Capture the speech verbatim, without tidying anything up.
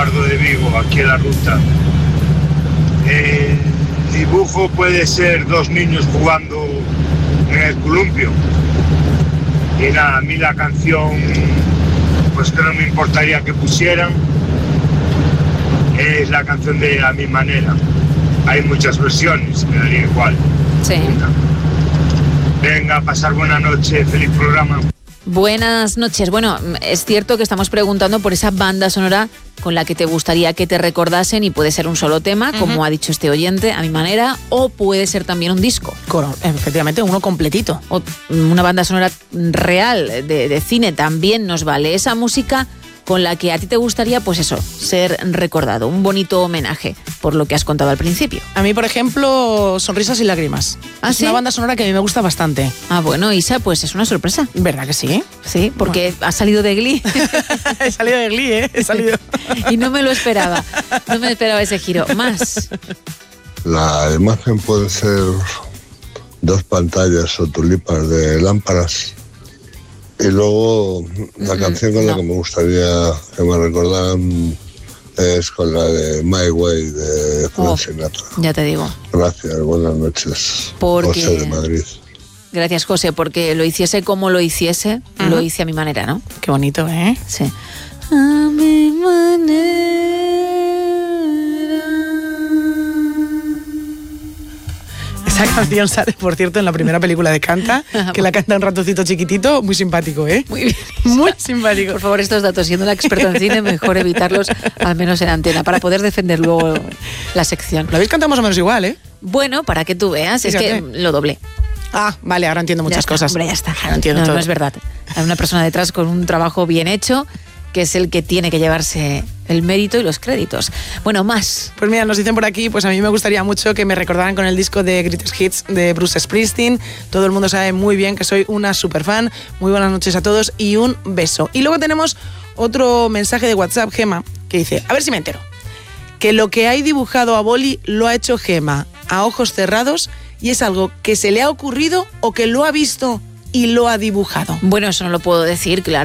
Pardo de Vigo, aquí en la ruta. El dibujo puede ser dos niños jugando en el columpio. Y nada, a mí la canción, pues que no me importaría que pusieran, es la canción de A Mi Manera. Hay muchas versiones, me daría igual. Sí. Venga, pasar buena noche, feliz programa. Buenas noches. Bueno, es cierto que estamos preguntando por esa banda sonora con la que te gustaría que te recordasen, y puede ser un solo tema, uh-huh. como ha dicho este oyente, A Mi Manera, o puede ser también un disco. Claro, efectivamente, uno completito. O una banda sonora real de, de cine también nos vale. Esa música con la que a ti te gustaría, pues eso, ser recordado. Un bonito homenaje, por lo que has contado al principio. A mí, por ejemplo, Sonrisas y Lágrimas. ¿Ah, es sí? una banda sonora que a mí me gusta bastante. Ah, bueno, Isa, pues es una sorpresa. ¿Verdad que sí? Sí, porque bueno. has salido de Glee. He salido de Glee, ¿eh? He salido. Y no me lo esperaba. No me esperaba ese giro. Más. La imagen puede ser dos pantallas o tulipas de lámparas. Y luego la canción con la no. que me gustaría que me recordaran es con la de My Way de Frank oh, Sinatra. Ya te digo. Gracias, buenas noches. Porque... José de Madrid. Gracias, José, porque lo hiciese como lo hiciese, uh-huh. lo hice a mi manera, ¿no? Qué bonito, ¿eh? Sí. A mi manera. Esa canción sale, por cierto, en la primera película de Canta, que la canta un ratoncito chiquitito, muy simpático, ¿eh? Muy bien. Muy simpático. Por favor, estos datos, siendo la experta en cine, mejor evitarlos, al menos en antena, para poder defender luego la sección. Lo habéis cantado más o menos igual, ¿eh? Bueno, para que tú veas, Fíjate. es que lo doblé. Ah, vale, ahora entiendo muchas ya está, cosas. Hombre, ya está. Ahora entiendo no, todo. No es verdad. Hay una persona detrás con un trabajo bien hecho, que es el que tiene que llevarse el mérito y los créditos. Bueno, más. Pues mira, nos dicen por aquí, pues a mí me gustaría mucho que me recordaran con el disco de Greatest Hits de Bruce Springsteen. Todo el mundo sabe muy bien que soy una superfan. Muy buenas noches a todos y un beso. Y luego tenemos otro mensaje de WhatsApp, Gema, que dice, a ver si me entero, que lo que hay dibujado a boli lo ha hecho Gema a ojos cerrados y es algo que se le ha ocurrido o que lo ha visto y lo ha dibujado. Bueno, eso no lo puedo decir, claro.